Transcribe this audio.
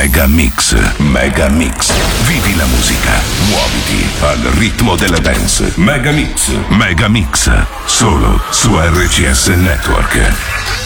Mega Mix. Mega Mix. Vivi la musica. Muoviti al ritmo della dance. Mega Mix. Mega Mix. Solo su RCS Network.